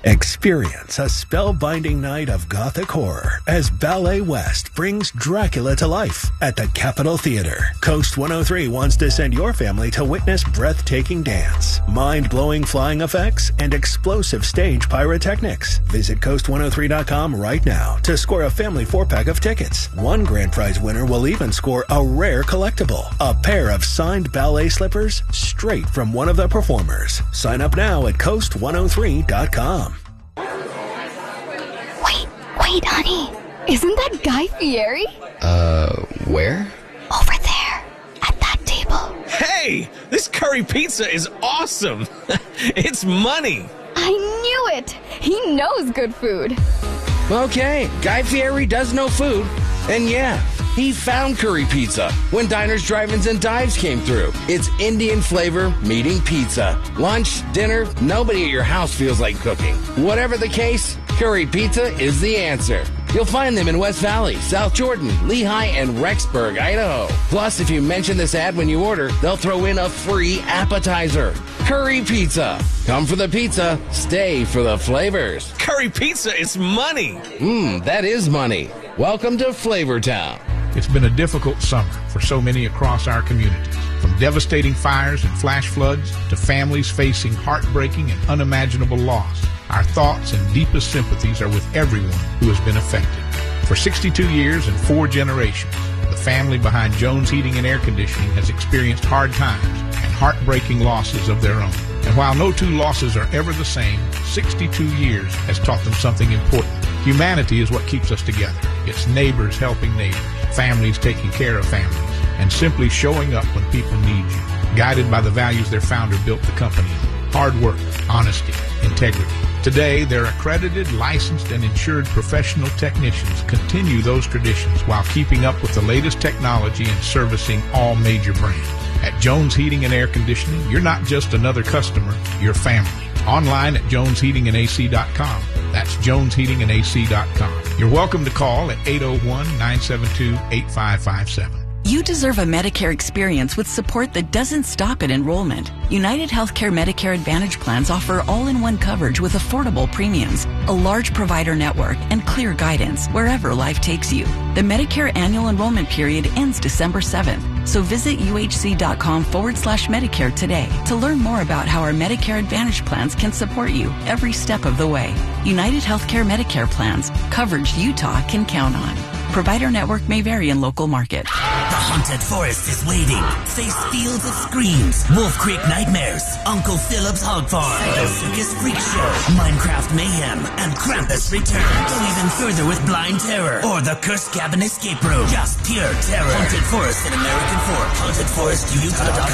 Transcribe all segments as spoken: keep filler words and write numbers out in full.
Experience a spellbinding night of gothic horror as Ballet West brings Dracula to life at the Capitol Theater. Coast one oh three wants to send your family to witness breathtaking dance, mind-blowing flying effects, and explosive stage pyrotechnics. Visit coast one oh three dot com right now to score a family four-pack of tickets. One grand prize winner will even score a rare collectible, a pair of signed ballet slippers straight from one of the performers. Sign up now at coast one oh three dot com. Wait, wait, honey. Isn't that Guy Fieri? Uh, where? Over there, at that table. Hey, this curry pizza is awesome. It's money. I knew it. He knows good food. Okay, Guy Fieri does know food. And yeah, he found curry pizza when Diners, Drive-Ins, and Dives came through. It's Indian flavor meeting pizza. Lunch, dinner, nobody at your house feels like cooking. Whatever the case, curry pizza is the answer. You'll find them in West Valley, South Jordan, Lehigh, and Rexburg, Idaho. Plus, if you mention this ad when you order, they'll throw in a free appetizer. Curry Pizza. Come for the pizza, stay for the flavors. Curry pizza is money. Mmm, that is money. Welcome to Flavortown. It's been a difficult summer for so many across our communities. From devastating fires and flash floods to families facing heartbreaking and unimaginable loss, our thoughts and deepest sympathies are with everyone who has been affected. For sixty-two years and four generations, the family behind Jones Heating and Air Conditioning has experienced hard times and heartbreaking losses of their own. And while no two losses are ever the same, sixty-two years has taught them something important. Humanity is what keeps us together. It's neighbors helping neighbors, families taking care of families, and simply showing up when people need you, guided by the values their founder built the company on: hard work, honesty, integrity. Today, their accredited, licensed, and insured professional technicians continue those traditions while keeping up with the latest technology and servicing all major brands. At Jones Heating and Air Conditioning, you're not just another customer, you're family. Online at jones heating and a c dot com. That's jones heating and a c dot com. You're welcome to call at eight oh one, nine seven two, eight five five seven. You deserve a Medicare experience with support that doesn't stop at enrollment. United Healthcare Medicare Advantage plans offer all-in-one coverage with affordable premiums, a large provider network, and clear guidance wherever life takes you. The Medicare annual enrollment period ends December seventh, so visit uhc.com forward slash Medicare today to learn more about how our Medicare Advantage plans can support you every step of the way. United Healthcare Medicare plans, coverage Utah can count on. Provider network may vary in local market. The Haunted Forest is waiting. Face fields of screams, Wolf Creek nightmares, Uncle Philip's Hog Farm, the Circus Freak Show, Minecraft mayhem, and Krampus returns. Go even further with Blind Terror or the Cursed Cabin Escape Room. Just pure terror. Haunted Forest in American Fork. haunted forest utah dot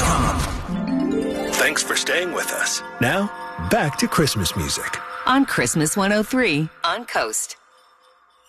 com. Thanks for staying with us. Now, back to Christmas music. On Christmas one oh three on Coast.